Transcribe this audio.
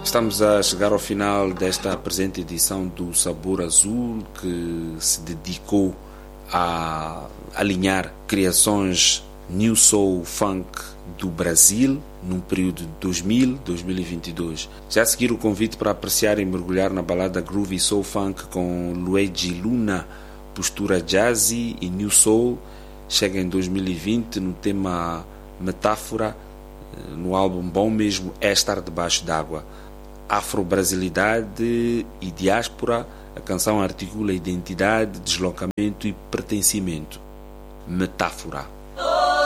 Estamos a chegar ao final desta presente edição do Sabor Azul, que se dedicou a alinhar criações New Soul Funk do Brasil num período de 2000-2022. Já a seguir o convite para apreciar e mergulhar na balada Groovy Soul Funk com Luigi Luna, postura jazzy e New Soul, chega em 2020 no tema Metáfora, no álbum Bom Mesmo é Estar Debaixo d'Água. Afro-brasilidade e diáspora, a canção articula identidade, deslocamento e pertencimento. Metáfora.